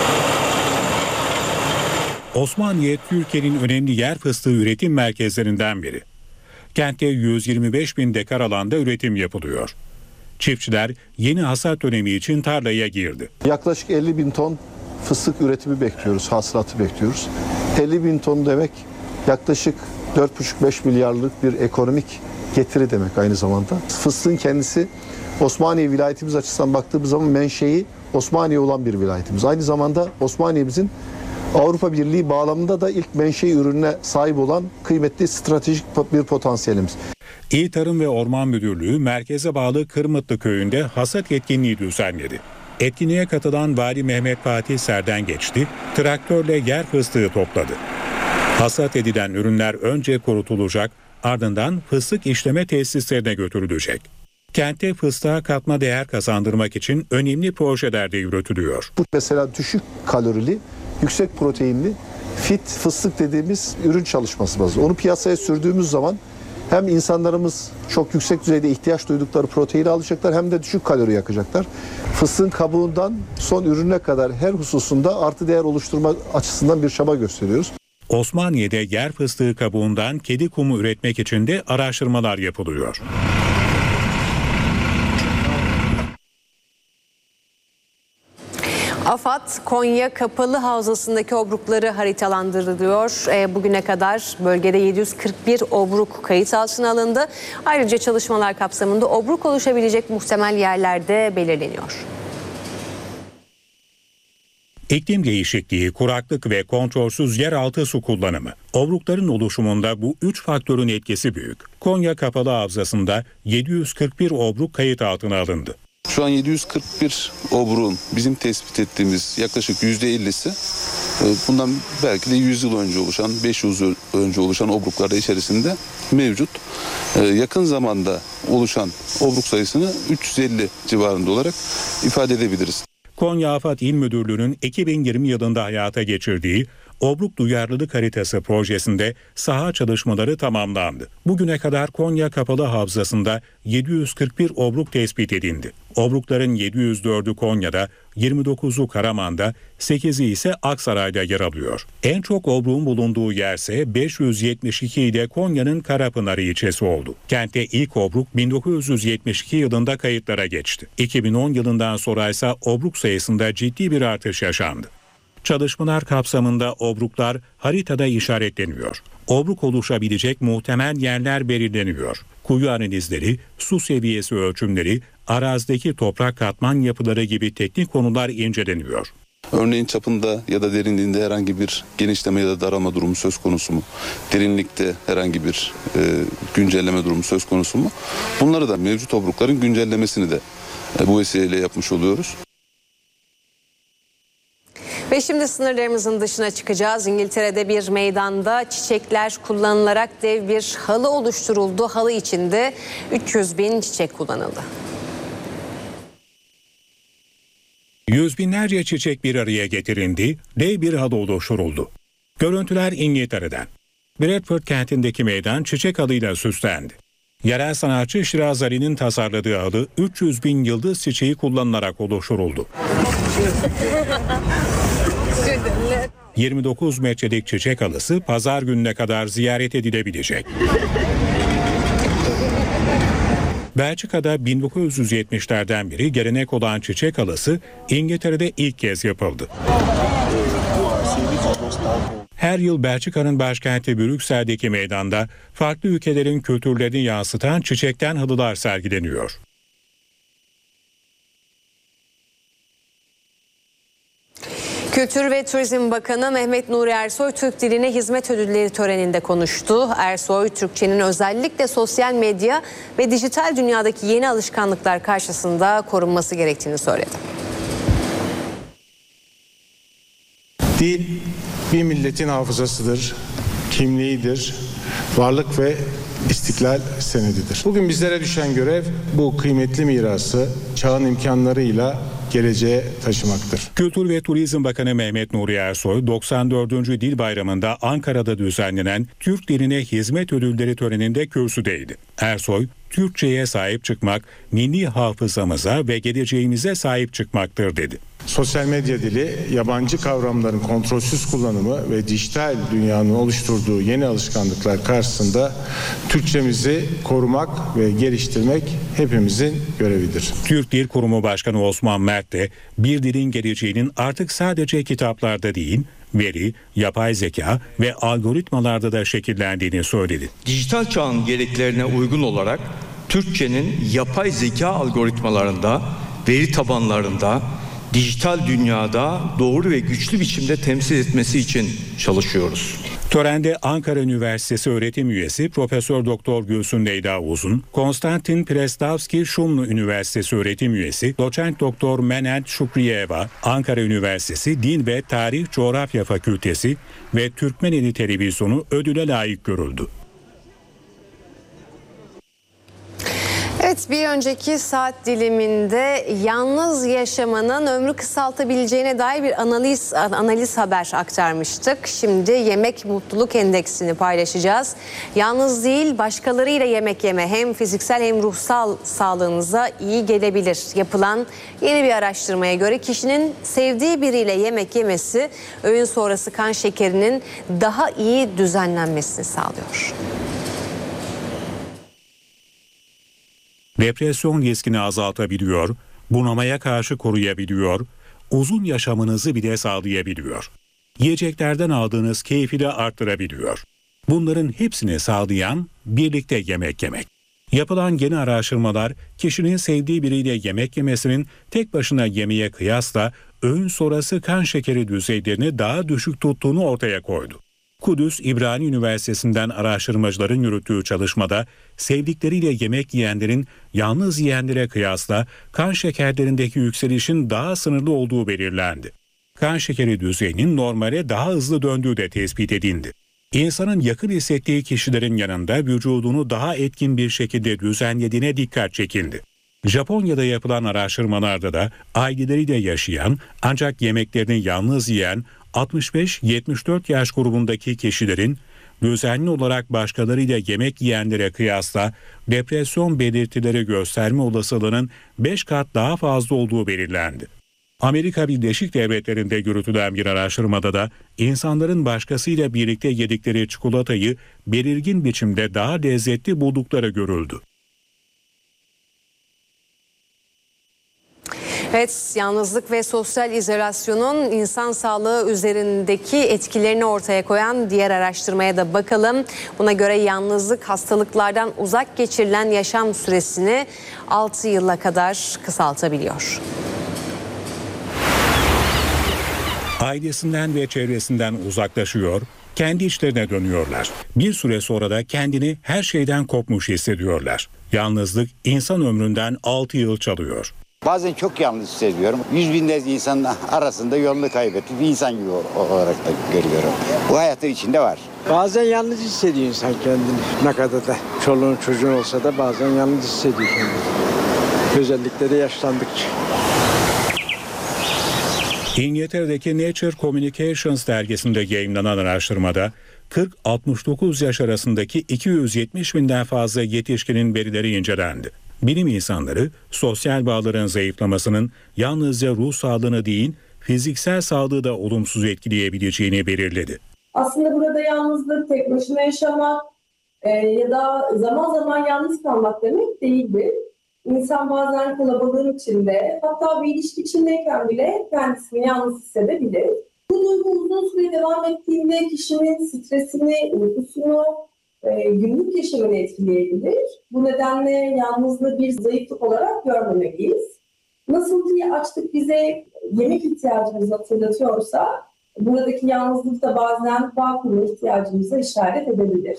Osmaniye, Türkiye'nin önemli yer fıstığı üretim merkezlerinden biri. Kentte 125 bin dekar alanda üretim yapılıyor. Çiftçiler yeni hasat dönemi için tarlaya girdi. Yaklaşık 50 bin ton fıstık üretimi bekliyoruz, hasılatı bekliyoruz. 50 bin ton demek yaklaşık 4,5-5 milyarlık bir ekonomik getiri demek aynı zamanda. Fıstığın kendisi Osmaniye vilayetimiz açısından baktığımız zaman menşei Osmaniye olan bir vilayetimiz. Aynı zamanda Osmaniye'mizin Avrupa Birliği bağlamında da ilk menşei ürününe sahip olan kıymetli stratejik bir potansiyelimiz. İl Tarım ve Orman Müdürlüğü merkeze bağlı Kırmıtlı köyünde hasat etkinliği düzenledi. Etkinliğe katılan Vali Mehmet Fatih Serden geçti, traktörle yer fıstığı topladı. Hasat edilen ürünler önce kurutulacak, ardından fıstık işleme tesislerine götürülecek. Kentte fıstığa katma değer kazandırmak için önemli projeler de yürütülüyor. Bu mesela düşük kalorili, yüksek proteinli fit fıstık dediğimiz ürün çalışması bazı. Onu piyasaya sürdüğümüz zaman hem insanlarımız çok yüksek düzeyde ihtiyaç duydukları proteini alacaklar hem de düşük kalori yakacaklar. Fıstığın kabuğundan son ürüne kadar her hususunda artı değer oluşturma açısından bir çaba gösteriyoruz. Osmaniye'de yer fıstığı kabuğundan kedi kumu üretmek için de araştırmalar yapılıyor. AFAD, Konya Kapalı Havzası'ndaki obrukları haritalandırılıyor. Bugüne kadar bölgede 741 obruk kayıt altına alındı. Ayrıca çalışmalar kapsamında obruk oluşabilecek muhtemel yerler de belirleniyor. İklim değişikliği, kuraklık ve kontrolsüz yeraltı su kullanımı. Obrukların oluşumunda bu 3 faktörün etkisi büyük. Konya Kapalı Havzası'nda 741 obruk kayıt altına alındı. Şu an 741 obruğun bizim tespit ettiğimiz yaklaşık %50'si bundan belki de 100 yıl önce oluşan, 500 yıl önce oluşan obruklarda içerisinde mevcut. Yakın zamanda oluşan obruk sayısını 350 civarında olarak ifade edebiliriz. Konya AFAD İl Müdürlüğü'nün 2020 yılında hayata geçirdiği Obruk Duyarlılık Haritası projesinde saha çalışmaları tamamlandı. Bugüne kadar Konya Kapalı Havzası'nda 741 obruk tespit edildi. Obrukların 704'ü Konya'da, 29'u Karaman'da, 8'i ise Aksaray'da yer alıyor. En çok obruğun bulunduğu yerse 572 ile Konya'nın Karapınarı ilçesi oldu. Kentte ilk obruk 1972 yılında kayıtlara geçti. 2010 yılından sonra ise obruk sayısında ciddi bir artış yaşandı. Çalışmalar kapsamında obruklar haritada işaretleniyor. Obruk oluşabilecek muhtemel yerler belirleniyor. Kuyu analizleri, su seviyesi ölçümleri, arazideki toprak katman yapıları gibi teknik konular inceleniyor. Örneğin çapında ya da derinliğinde herhangi bir genişleme ya da daralma durumu söz konusu mu? Derinlikte herhangi bir güncelleme durumu söz konusu mu? Bunları da mevcut obrukların güncellemesini de bu vesileyle yapmış oluyoruz. Ve şimdi sınırlarımızın dışına çıkacağız. İngiltere'de bir meydanda çiçekler kullanılarak dev bir halı oluşturuldu. Halı içinde 300 bin çiçek kullanıldı. Yüz binlerce çiçek bir araya getirildi, dev bir halı oluşturuldu. Görüntüler İngiltere'den. Bradford kentindeki meydan çiçek halıyla süslendi. Yerel sanatçı Şiraz Ali'nin tasarladığı halı 300 bin yıldız çiçeği kullanılarak oluşturuldu. 29 metrelik çiçek halısı pazar gününe kadar ziyaret edilebilecek. Belçika'da 1970'lerden beri gelenek olan çiçek halısı İngiltere'de ilk kez yapıldı. Her yıl Belçika'nın başkenti Brüksel'deki meydanda farklı ülkelerin kültürlerini yansıtan çiçekten halılar sergileniyor. Kültür ve Turizm Bakanı Mehmet Nuri Ersoy Türk Diline Hizmet Ödülleri töreninde konuştu. Ersoy, Türkçenin özellikle sosyal medya ve dijital dünyadaki yeni alışkanlıklar karşısında korunması gerektiğini söyledi. Dil bir milletin hafızasıdır, kimliğidir, varlık ve istiklal senedidir. Bugün bizlere düşen görev bu kıymetli mirası çağın imkanlarıyla geleceğe taşımaktır. Kültür ve Turizm Bakanı Mehmet Nuri Ersoy, 94. Dil Bayramı'nda Ankara'da düzenlenen Türk Diline Hizmet Ödülleri töreninde kürsüdeydi. Ersoy, Türkçe'ye sahip çıkmak, milli hafızamıza ve geleceğimize sahip çıkmaktır dedi. Sosyal medya dili, yabancı kavramların kontrolsüz kullanımı ve dijital dünyanın oluşturduğu yeni alışkanlıklar karşısında Türkçemizi korumak ve geliştirmek hepimizin görevidir. Türk Dil Kurumu Başkanı Osman Mert de bir dilin geleceğinin artık sadece kitaplarda değil, veri, yapay zeka ve algoritmalarda da şekillendiğini söyledi. Dijital çağın gereklerine uygun olarak Türkçenin yapay zeka algoritmalarında, veri tabanlarında, dijital dünyada doğru ve güçlü biçimde temsil etmesi için çalışıyoruz. Törende Ankara Üniversitesi öğretim üyesi Profesör Doktor Gülsün Leyla Uzun, Konstantin Prestavski Şumlu Üniversitesi öğretim üyesi Doçent Doktor Menel Şukriyeva, Ankara Üniversitesi Din ve Tarih Coğrafya Fakültesi ve Türkmeneli Televizyonu ödüle layık görüldü. Evet, bir önceki saat diliminde yalnız yaşamanın ömrü kısaltabileceğine dair bir analiz haber aktarmıştık. Şimdi yemek mutluluk endeksini paylaşacağız. Yalnız değil, başkalarıyla yemek yeme hem fiziksel hem ruhsal sağlığınıza iyi gelebilir. Yapılan yeni bir araştırmaya göre kişinin sevdiği biriyle yemek yemesi öğün sonrası kan şekerinin daha iyi düzenlenmesini sağlıyor. Depresyon riskini azaltabiliyor, bunamaya karşı koruyabiliyor, uzun yaşamınızı bile sağlayabiliyor. Yiyeceklerden aldığınız keyfi de arttırabiliyor. Bunların hepsini sağlayan birlikte yemek yemek. Yapılan yeni araştırmalar kişinin sevdiği biriyle yemek yemesinin tek başına yemeğe kıyasla öğün sonrası kan şekeri düzeylerini daha düşük tuttuğunu ortaya koydu. Kudüs İbrani Üniversitesi'nden araştırmacıların yürüttüğü çalışmada sevdikleriyle yemek yiyenlerin yalnız yiyenlere kıyasla kan şekerlerindeki yükselişin daha sınırlı olduğu belirlendi. Kan şekeri düzeyinin normale daha hızlı döndüğü de tespit edildi. İnsanın yakın hissettiği kişilerin yanında vücudunu daha etkin bir şekilde düzenlediğine dikkat çekildi. Japonya'da yapılan araştırmalarda da aileleriyle yaşayan ancak yemeklerini yalnız yiyen 65-74 yaş grubundaki kişilerin düzenli olarak başkalarıyla yemek yiyenlere kıyasla depresyon belirtileri gösterme olasılığının 5 kat daha fazla olduğu belirlendi. Amerika Birleşik Devletleri'nde yürütülen bir araştırmada da insanların başkasıyla birlikte yedikleri çikolatayı belirgin biçimde daha lezzetli buldukları görüldü. Evet, yalnızlık ve sosyal izolasyonun insan sağlığı üzerindeki etkilerini ortaya koyan diğer araştırmaya da bakalım. Buna göre yalnızlık hastalıklardan uzak geçirilen yaşam süresini 6 yıla kadar kısaltabiliyor. Ailesinden ve çevresinden uzaklaşıyor, kendi içlerine dönüyorlar. Bir süre sonra da kendini her şeyden kopmuş hissediyorlar. Yalnızlık insan ömründen 6 yıl çalıyor. Bazen çok yalnız hissediyorum. 100 binlerce insanın arasında yolunu kaybettik bir insan gibi olarak da görüyorum. Bu hayatın içinde var. Bazen yalnız hissediyor insan kendini. Ne kadar da çoluğun çocuğun olsa da bazen yalnız hissediyor kendini. Özellikle de yaşlandıkça. İngiltere'deki Nature Communications dergisinde yayımlanan araştırmada 40-69 yaş arasındaki 270 binden fazla yetişkinin verileri incelendi. Bilim insanları sosyal bağların zayıflamasının yalnızca ruh sağlığını değil, fiziksel sağlığı da olumsuz etkileyebileceğini belirledi. Aslında burada yalnızlık, tek başına yaşamak ya da zaman zaman yalnız kalmak demek değildir. İnsan bazen kalabalığın içinde, hatta bir ilişki içindeyken bile kendisini yalnız hissedebilir. Bu duygu uzun süre devam ettiğinde kişinin stresini, uykusunu, günlük yaşamını etkileyebilir. Bu nedenle yalnızlığı bir zayıflık olarak görmemeliyiz. Nasıl ki açlık bize yemek ihtiyacımızı hatırlatıyorsa, buradaki yalnızlık da bazen bağ kurma ihtiyacımıza işaret edebilir.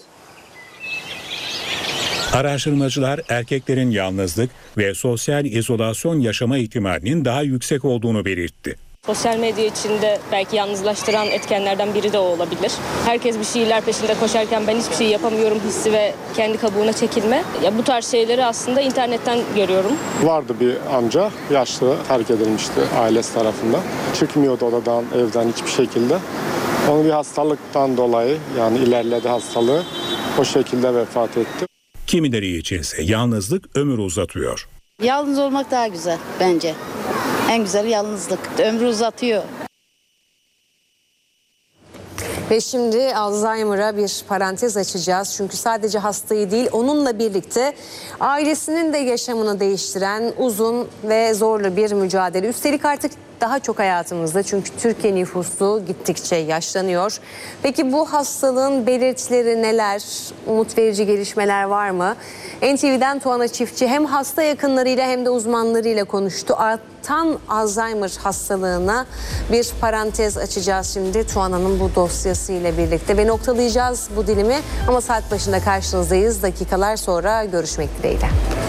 Araştırmacılar erkeklerin yalnızlık ve sosyal izolasyon yaşama ihtimalinin daha yüksek olduğunu belirtti. Sosyal medya içinde belki yalnızlaştıran etkenlerden biri de o olabilir. Herkes bir şeyler peşinde koşarken ben hiçbir şey yapamıyorum hissi ve kendi kabuğuna çekilme. Ya bu tarz şeyleri aslında internetten görüyorum. Vardı bir amca, yaşlı, terk edilmişti ailesi tarafından. Çıkmıyordu odadan, evden hiçbir şekilde. Onun bir hastalıktan dolayı, yani ilerledi hastalığı, o şekilde vefat etti. Kimileri içinse yalnızlık ömür uzatıyor. Yalnız olmak daha güzel bence. En güzeli yalnızlık. Ömrü uzatıyor. Ve şimdi Alzheimer'a bir parantez açacağız. Çünkü sadece hastayı değil, onunla birlikte ailesinin de yaşamını değiştiren uzun ve zorlu bir mücadele. Üstelik artık daha çok hayatımızda, çünkü Türkiye nüfusu gittikçe yaşlanıyor. Peki bu hastalığın belirtileri neler? Umut verici gelişmeler var mı? NTV'den Tuana Çiftçi hem hasta yakınlarıyla hem de uzmanlarıyla konuştu. Artan Alzheimer hastalığına bir parantez açacağız şimdi Tuana'nın bu dosyasıyla birlikte ve noktalayacağız bu dilimi, ama saat başında karşınızdayız. Dakikalar sonra görüşmek dileğiyle.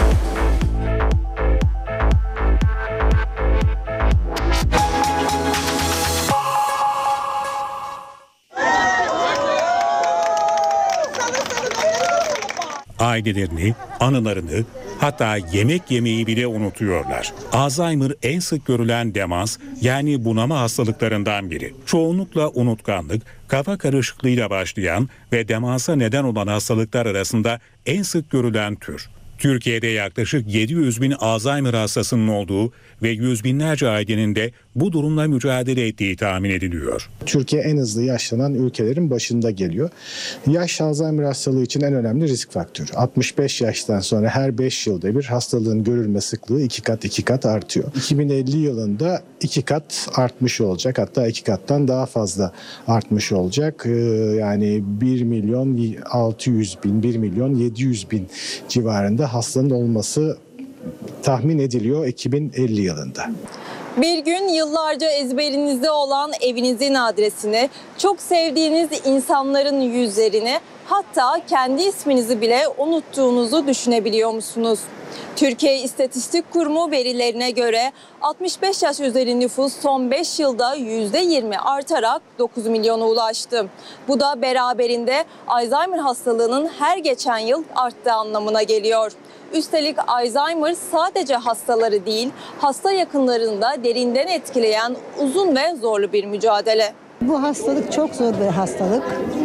Ailelerini, anılarını, hatta yemek yemeyi bile unutuyorlar. Alzheimer en sık görülen demans, yani bunama hastalıklarından biri. Çoğunlukla unutkanlık, kafa karışıklığıyla başlayan ve demansa neden olan hastalıklar arasında en sık görülen tür. Türkiye'de yaklaşık 700 bin Alzheimer hastasının olduğu ve yüz binlerce ailenin de bu durumla mücadele ettiği tahmin ediliyor. Türkiye en hızlı yaşlanan ülkelerin başında geliyor. Yaş Alzheimer hastalığı için en önemli risk faktörü. 65 yaştan sonra her 5 yılda bir hastalığın görülme sıklığı 2 kat artıyor. 2050 yılında 2 kat artmış olacak, hatta 2 kattan daha fazla artmış olacak. Yani 1 milyon 600 bin, 1 milyon 700 bin civarında hastanın olması tahmin ediliyor 2050 yılında. Bir gün yıllarca ezberinizde olan evinizin adresini, çok sevdiğiniz insanların yüzlerini, hatta kendi isminizi bile unuttuğunuzu düşünebiliyor musunuz? Türkiye İstatistik Kurumu verilerine göre 65 yaş üzeri nüfus son 5 yılda %20 artarak 9 milyona ulaştı. Bu da beraberinde Alzheimer hastalığının her geçen yıl arttığı anlamına geliyor. Üstelik Alzheimer sadece hastaları değil, hasta yakınlarını da derinden etkileyen uzun ve zorlu bir mücadele. Bu hastalık çok zor bir hastalık.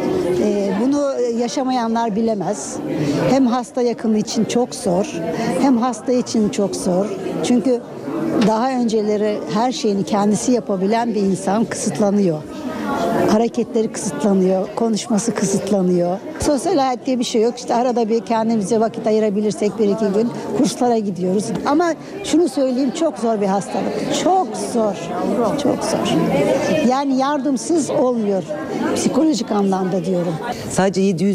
Bunu yaşamayanlar bilemez. Hem hasta yakını için çok zor, hem hasta için çok zor. Çünkü daha önceleri her şeyini kendisi yapabilen bir insan kısıtlanıyor. Hareketleri kısıtlanıyor, konuşması kısıtlanıyor. Sosyal hayat diye bir şey yok. İşte arada bir kendimize vakit ayırabilirsek 1-2 gün kurslara gidiyoruz. Ama şunu söyleyeyim, çok zor bir hastalık. Çok zor, çok zor. Yani yardımsız olmuyor. Psikolojik anlamda diyorum. Sadece 700